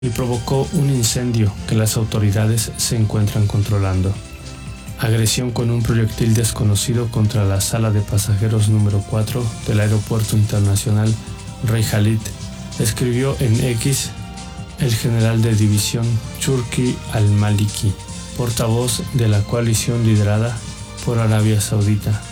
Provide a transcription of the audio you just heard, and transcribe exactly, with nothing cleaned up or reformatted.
y provocó un incendio que las autoridades se encuentran controlando. Agresión con un proyectil desconocido contra la sala de pasajeros número cuatro del Aeropuerto Internacional Rey Khalid, escribió en X el general de división Turki al-Maliki, portavoz de la coalición liderada por Arabia Saudita.